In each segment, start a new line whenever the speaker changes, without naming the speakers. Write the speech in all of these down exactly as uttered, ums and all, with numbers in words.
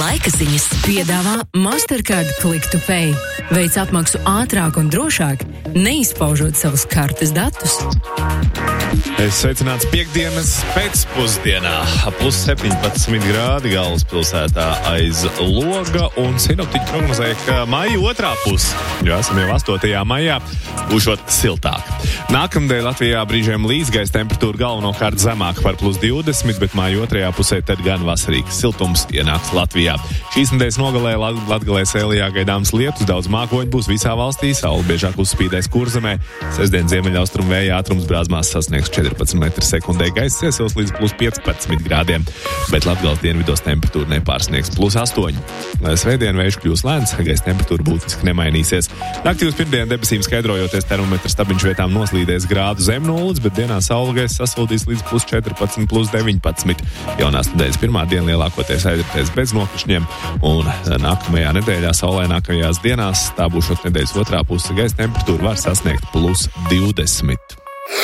Laika ziņas piedāvā Mastercard Click to Pay. Veic apmaksu ātrāk un drošāk, neizpaužot savus kartes datus.
Es sveicināts piekdienas pēcpusdienā. Plus septiņpadsmit grādi galvaspilsētā aiz loga, un sinoptiķi prognozēja, ka maija otrā puse, jo esam jau astotajā maijā, būšot siltāk. Nākamdēļ Latvijā brīžiem līdzgaisa temperatūra galvenokārt zemāka par plus divdesmit, bet maija otrajā pusē tad gan vasarīgs siltums ienāks Latvijā. Šīs nedēļas nogalē Latgalē Sēlijā gaidāms lietus, daudz mākoņu būs visā valstī, saule biežāk uzspīdēs Kurzemē, sestdien ziemeļaustrumu vēja ātrums Brāzmās sasniegs četrpadsmit metri sekundē, gaisa iesils līdz plus piecpadsmit grādiem, bet Latgales dienvidos temperatūra nepārsniegs plus astoņi. Svētdien vējš kļūs lēns, gaisa temperatūra būtiski nemainīsies. Naktī uz pirmdienu debesīm skaidrojoties, termometra stabiņš vietām noslīdēs grādu zem nulles, bet dienā saule gaisa sasildīs līdz plus četrpadsmit, plus deviņpadsmit. Jaunās nedēļas pirmā diena lielākoties aizritēs bez nokrišņiem, un nākamajā nedēļā saulainākajās dienās, tā būšot nedēļas otrā puse, gaisa temperatūra var sasniegt plus divdesmit.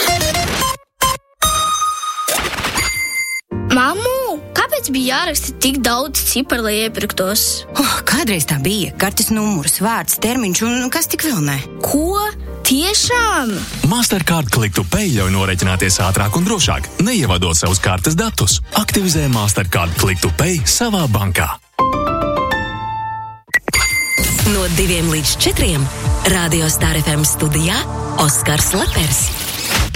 Mammu, kāpēc bija jāraksta tik daudz ciparu, lai iepirktos?
Oh, kādreiz tā bija. Kartes numurs, vārds, termiņš un kas tik vēl ne.
Ko? Tiešām?
Mastercard Click to Pay ļauj norēķināties ātrāk un drošāk, neievadot savus kartes datus. Aktivizē Mastercard Click to Pay savā bankā.
No diviem līdz četriem Radio Star F M studijā Oskars Lepers.